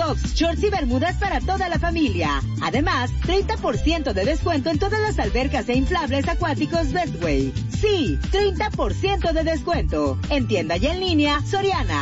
tops, shorts y bermudas para toda la familia. Además, 30% de descuento en todas las albercas e inflables acuáticos Bestway. Sí, 30% de descuento. En tienda y en línea, Soriana.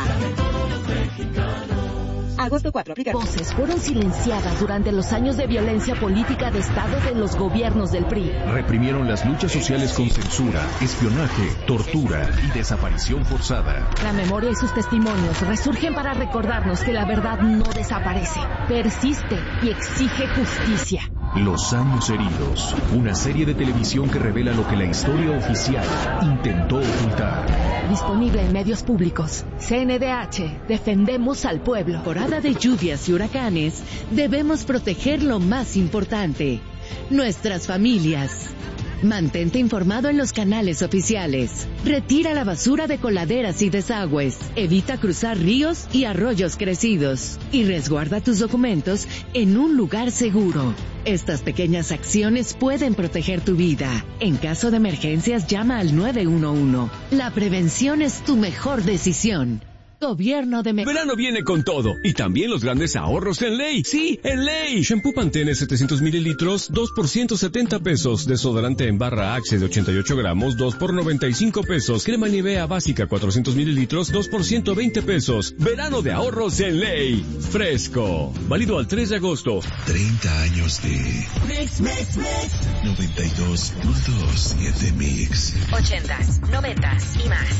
Agosto 4, aplica. Voces fueron silenciadas durante los años de violencia política de Estado de los gobiernos del PRI. Reprimieron las luchas sociales con censura, espionaje, tortura y desaparición forzada. La memoria y sus testimonios resurgen para recordarnos que la verdad no desaparece, persiste y exige justicia. Los años heridos, una serie de televisión que revela lo que la historia oficial intentó ocultar. Disponible en medios públicos. CNDH, defendemos al pueblo. Temporada de lluvias y huracanes, debemos proteger lo más importante, nuestras familias. Mantente informado en los canales oficiales. Retira la basura de coladeras y desagües. Evita cruzar ríos y arroyos crecidos. Y resguarda tus documentos en un lugar seguro. Estas pequeñas acciones pueden proteger tu vida. En caso de emergencias, llama al 911. La prevención es tu mejor decisión. Gobierno de México. Verano viene con todo, y también los grandes ahorros en Ley. Sí, en Ley. Shampoo Pantene 700 mililitros, 2 por 170 pesos. Desodorante en barra Axe de 88 gramos, 2 por 95 pesos. Crema Nivea básica 400 mililitros, 2 por 120 pesos. Verano de ahorros en Ley. Fresco. Válido al 3 de agosto. 30 años de Mix, Mix, Mix. 92.7 Mix. 80s, 90s y más.